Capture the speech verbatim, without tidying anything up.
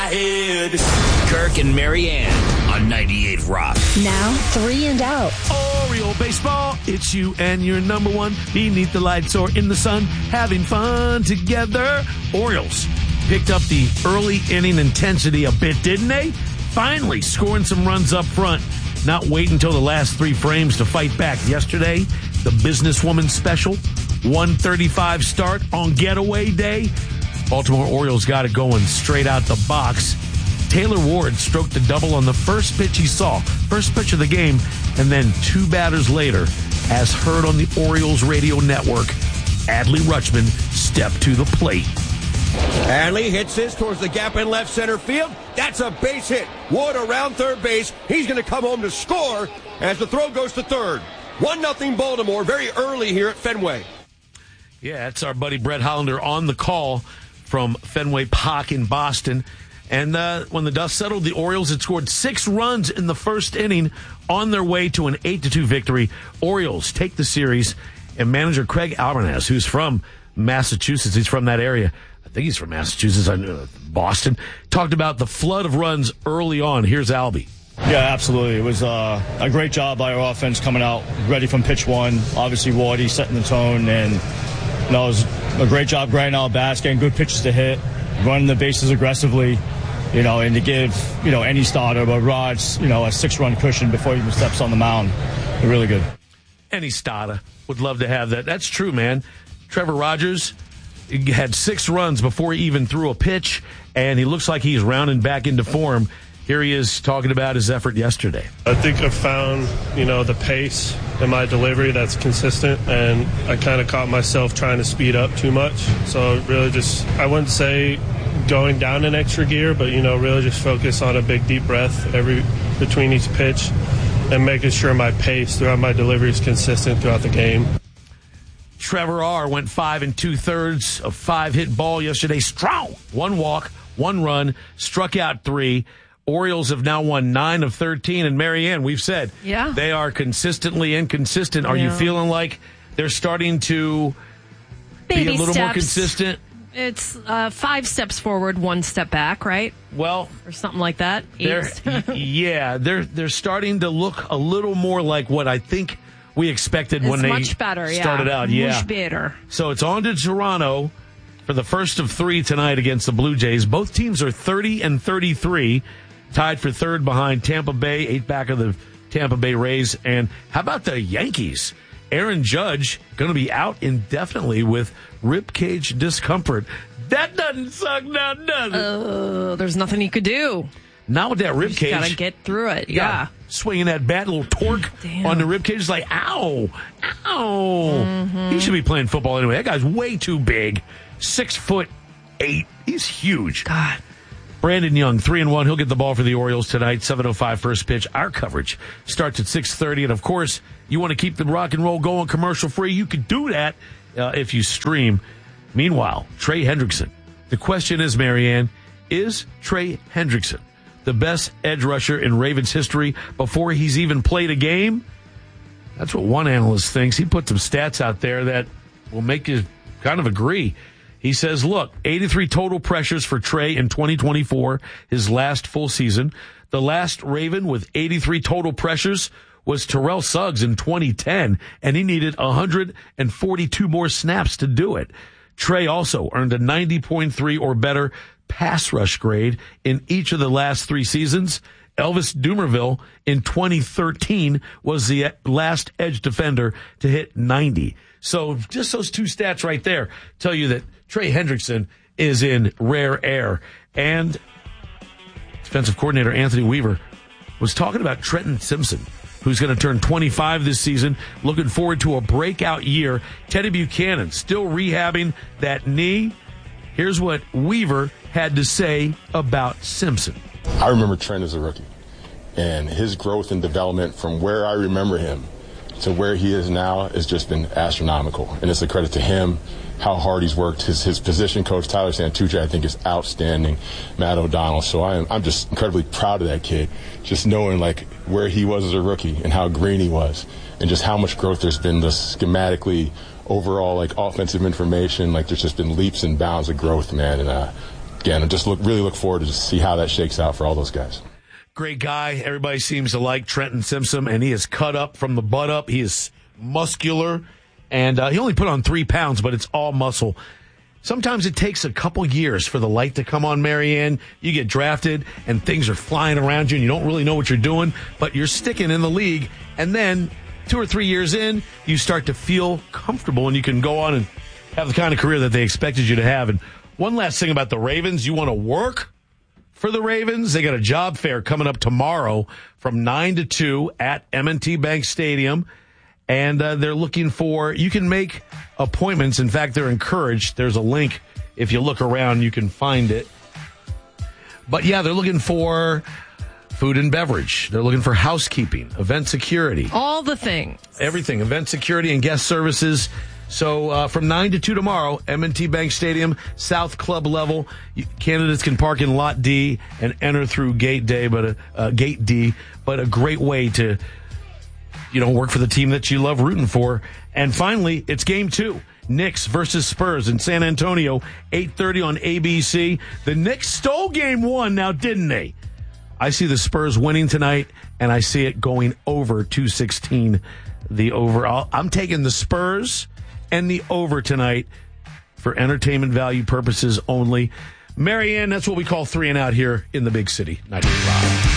head. Kirk and Marianne on ninety-eight Rock. Now, three and out. Oriole baseball, it's you and your number one beneath the lights or in the sun, having fun together. Orioles picked up the early inning intensity a bit, didn't they? Finally scoring some runs up front. Not waiting until the last three frames to fight back. Yesterday, the businesswoman special, one thirty-five start on getaway day. Baltimore Orioles got it going straight out the box. Taylor Ward stroked the double on the first pitch he saw, first pitch of the game, and then two batters later, as heard on the Orioles radio network, Adley Rutschman stepped to the plate. Adley hits this towards the gap in left center field. That's a base hit. Wood around third base. He's going to come home to score as the throw goes to third. one nothing Baltimore very early here at Fenway. Yeah, that's our buddy Brett Hollander on the call from Fenway Park in Boston. And uh, when the dust settled, the Orioles had scored six runs in the first inning on their way to an eight to two victory. Orioles take the series, and manager Craig Alvarez, who's from Massachusetts, he's from that area. I think he's from Massachusetts, uh, Boston, talked about the flood of runs early on. Here's Albie. Yeah, absolutely. It was uh, a great job by our offense coming out ready from pitch one. Obviously, Wardy setting the tone, and you know, it was a great job grinding out bats, getting good pitches to hit, running the bases aggressively, you know, and to give, you know, any starter, but Rod's, you know, a six-run cushion before he even steps on the mound. They're really good. Any starter would love to have that. That's true, man. Trevor Rogers had six runs before he even threw a pitch, and he looks like he's rounding back into form. Here he is talking about his effort yesterday. I think I've found, you know, the pace in my delivery that's consistent, and I kind of caught myself trying to speed up too much. So really just, I wouldn't say going down an extra gear, but, you know, really just focus on a big deep breath every between each pitch and making sure my pace throughout my delivery is consistent throughout the game. Trevor R. went five and two-thirds, a five-hit ball yesterday. Strong. One walk, one run, struck out three. Orioles have now won nine of thirteen. And, Marianne, we've said yeah. they are consistently inconsistent. Are yeah. you feeling like they're starting to Baby be a little steps. more consistent? It's uh, five steps forward, one step back, right? Well, or something like that. They're, yeah, they're they're starting to look a little more like what I think we expected it's when they much better, started yeah. out. Yeah, much better. So it's on to Toronto for the first of three tonight against the Blue Jays. Both teams are thirty and thirty-three, tied for third behind Tampa Bay, eight back of the Tampa Bay Rays. And how about the Yankees? Aaron Judge going to be out indefinitely with ribcage discomfort. That doesn't suck now, does it? Uh, there's nothing he could do. Not with that ribcage. Got to get through it. Yeah. yeah. Swinging that bat, little torque Damn. on the ribcage. It's like, ow, ow. Mm-hmm. He should be playing football anyway. That guy's way too big. Six foot eight. He's huge. God. Brandon Young, three and one. He'll get the ball for the Orioles tonight. seven oh five first pitch. Our coverage starts at six thirty. And, of course, you want to keep the rock and roll going commercial free. You can do that uh, if you stream. Meanwhile, Trey Hendrickson. The question is, Marianne, is Trey Hendrickson the best edge rusher in Ravens history before he's even played a game? That's what one analyst thinks. He put some stats out there that will make you kind of agree. He says, look, eighty-three total pressures for Trey in twenty twenty-four, his last full season. The last Raven with eighty-three total pressures was Terrell Suggs in twenty ten, and he needed one hundred forty-two more snaps to do it. Trey also earned a ninety point three or better pass rush grade in each of the last three seasons. Elvis Dumervil in twenty thirteen was the last edge defender to hit ninety. So just those two stats right there tell you that Trey Hendrickson is in rare air. And defensive coordinator Anthony Weaver was talking about Trenton Simpson, who's going to turn twenty-five this season. Looking forward to a breakout year. Teddy Buchanan still rehabbing that knee. Here's what Weaver had to say about Simpson. I remember Trent as a rookie, and his growth and development from where I remember him to where he is now has just been astronomical. And it's a credit to him, how hard he's worked. His his position coach, Tyler Santucci, I think is outstanding. Matt O'Donnell. So I am, I'm just incredibly proud of that kid, just knowing like where he was as a rookie and how green he was and just how much growth there's been this schematically, overall, like offensive information. Like there's just been leaps and bounds of growth, man. And uh, again, I just look really look forward to just see how that shakes out for all those guys. Great guy. Everybody seems to like Trenton Simpson, and he is cut up from the butt up. He is muscular, and uh, he only put on three pounds, but it's all muscle. Sometimes it takes a couple years for the light to come on, Marianne. You get drafted, and things are flying around you, and you don't really know what you're doing, but you're sticking in the league, and then two or three years in, you start to feel comfortable, and you can go on and have the kind of career that they expected you to have. And one last thing about the Ravens, you want to work for the Ravens? They got a job fair coming up tomorrow from nine to two at M and T Bank Stadium. And uh, they're looking for, you can make appointments. In fact, they're encouraged. There's a link. If you look around, you can find it. But yeah, they're looking for food and beverage. They're looking for housekeeping, event security. All the things. Everything. Event security and guest services. So uh, from nine to two tomorrow, M and T Bank Stadium, South Club level. You, candidates can park in Lot D and enter through Gate Day, but a, uh, Gate D. But a great way to, you know, work for the team that you love rooting for. And finally, it's game two. Knicks versus Spurs in San Antonio, eight thirty on A B C. The Knicks stole game one now, didn't they? I see the Spurs winning tonight, and I see it going over two sixteen. The over. I'm taking the Spurs and the over tonight for entertainment value purposes only. Marianne, that's what we call three and out here in the big city. ninety-five